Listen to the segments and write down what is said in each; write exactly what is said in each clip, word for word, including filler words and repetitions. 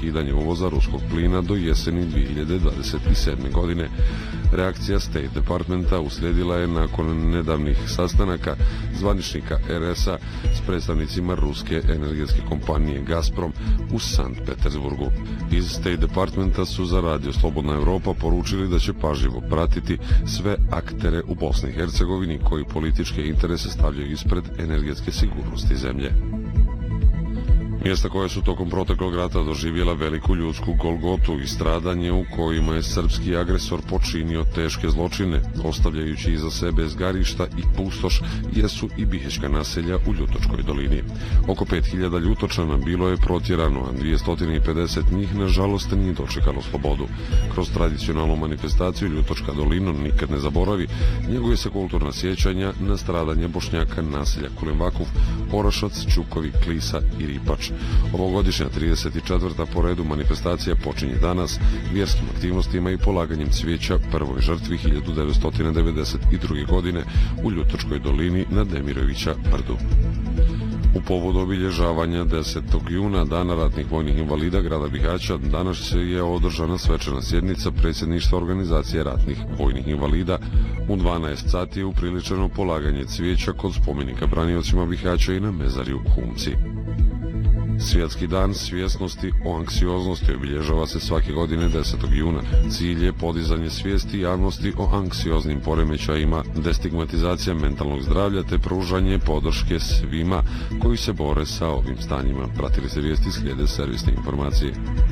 ukidanje uvoza ruskog plina do jeseni dvije hiljade dvadeset sedme. godine. Reakcija State Departmenta uslijedila je nakon nedavnih sastanaka zvaničnika er es a s predstavnicima ruske energetske kompanije Gazprom u Sankt Petersburgu. Iz State Departmenta su za Radio Slobodna Europa poručili da će pažljivo pratiti sve aktere u Bosni i Hercegovini koji političke interese stavljaju ispred energetske sigurnosti zemlje. Mjesta koja su tokom proteklog rata doživjela veliku ljudsku golgotu i stradanje u kojima je srpski agresor počinio teške zločine, ostavljajući iza sebe zgarišta i pustoš, jesu i bihećka naselja u Ljutočkoj dolini. Oko pet hiljada Ljutočana bilo je protjerano, a dvjesto pedeset njih nažalost nije dočekalo slobodu. Kroz tradicionalnu manifestaciju Ljutočka dolina nikad ne zaboravi, njeguje se kulturna sjećanja na stradanje Bošnjaka naselja Kulenvakuf, Orašac, Čukovi, Klisa i Ripač. Ovogodišnja trideset četvrta po redu manifestacija počinje danas vjerskim aktivnostima i polaganjem cvijeća prvoj žrtvi hiljadu devetsto devedeset druge. godine u Ljutočkoj dolini na Demirovića brdu. U povodu obilježavanja desetog juna, Dana ratnih vojnih invalida grada Bihaća, danas je održana svečana sjednica predsjedništva organizacije ratnih vojnih invalida. U dvanaest sati je upriličeno polaganje cvijeća kod spomenika braniocima Bihaća i na mezarju Humci. Svjetski dan svjesnosti o anksioznosti obilježava se svake godine desetog juna. Cilj je podizanje svijesti javnosti o anksioznim poremećajima, destigmatizacija mentalnog zdravlja te pružanje podrške svima koji se bore sa ovim stanjima. Pratili se vijesti, slijede servisne informacije.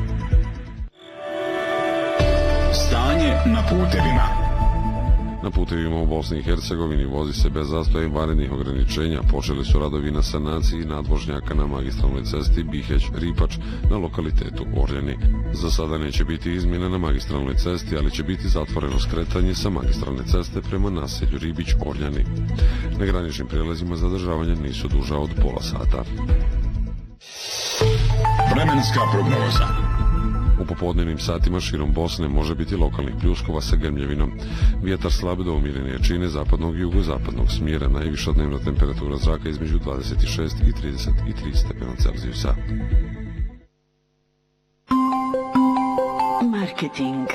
Stanje na putevima. Na putevima u Bosni i Hercegovini vozi se bez zastoja i vanrednih ograničenja. Počeli su radovi na sanaciji nadvožnjaka na magistralnoj cesti Bihać-Ripač na lokalitetu Orljani. Za sada neće biti izmjena na magistralnoj cesti, ali će biti zatvoreno skretanje sa magistralne ceste prema naselju Ribić-Orljani. Na graničnim prijelazima zadržavanja nisu duža od pola sata. Vremenska prognoza. U popodnevnim satima širom Bosne može biti lokalnih pljuskova sa grmljevinom. Vjetar slab do umjerene jačine zapadnog i jugozapadnog smjera. Najviša dnevna temperatura zraka između dvadeset šest i trideset tri stepena Celzijusa. Marketing.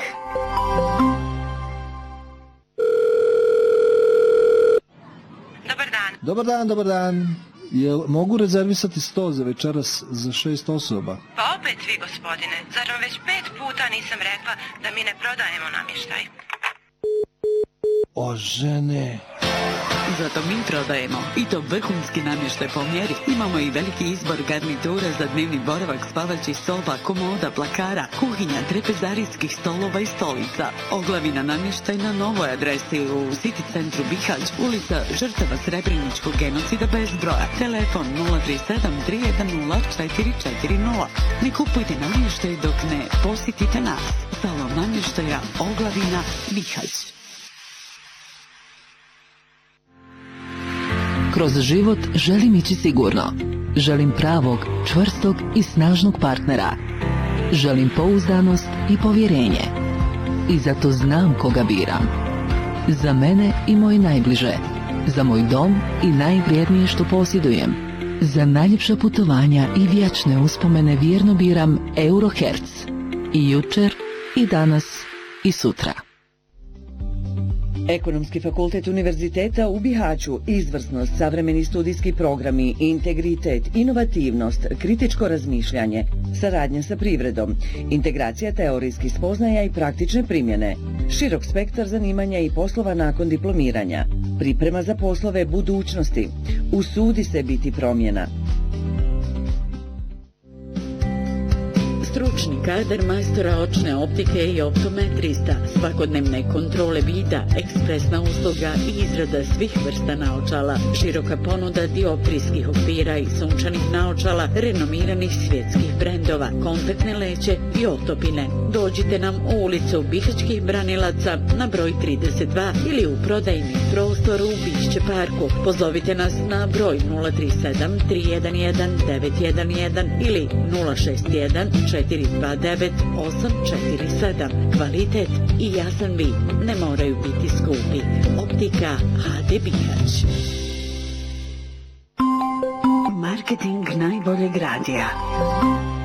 Dobar dan. Dobar dan, dobar dan. Jel mogu rezervisati sto za večeras za šest osoba? Pa opet vi, gospodine. Zar vam već pet puta nisam rekla da mi ne prodajemo namještaj? O, žene... Zato mi prodajemo i to vrhunski namještaj po mjeri. Imamo i veliki izbor garnitura za dnevni boravak, spavaćih soba, komoda, plakara, kuhinja, trepezarijskih stolova i stolica. Oglavina namještaj na novoj adresi u City centru Bihać, ulica žrtava Srebreničkog genocida bez broja. Telefon nula tri sedam tri jedan nula četiri četiri nula. Ne kupujte namještaj dok ne posjetite nas. Salon namještaja Oglavina Bihać. Kroz život želim ići sigurno. Želim pravog, čvrstog i snažnog partnera. Želim pouzdanost i povjerenje. I zato znam koga biram. Za mene i moje najbliže. Za moj dom i najvrijednije što posjedujem. Za najljepša putovanja i vječne uspomene vjerno biram Eurohertz. I jučer, i danas, i sutra. Ekonomski fakultet Univerziteta u Bihaću, izvrsnost, savremeni studijski programi, integritet, inovativnost, kritičko razmišljanje, saradnja sa privredom, integracija teorijskih spoznaja i praktične primjene, širok spektar zanimanja i poslova nakon diplomiranja, priprema za poslove budućnosti, usudi se biti promjena. Stručni kadar majstora očne optike i optometrista, svakodnevne kontrole vida, ekspresna usluga i izrada svih vrsta naočala, široka ponuda dioptrijskih okvira i sunčanih naočala, renomiranih svjetskih brendova, kontaktne leće i otopine. Dođite nam u ulicu Bihaćkih branilaca na broj trideset dva ili u prodajni prostor u Bišće parku. Pozovite nas na broj nula tri sedam tri jedan jedan devet jedan jedan ili nula šest jedan četiri dva devet osam četiri sedam. Kvalitet i jasan vid ne moraju biti skupi. Optika ha de Bihać. Marketing najboljeg radija.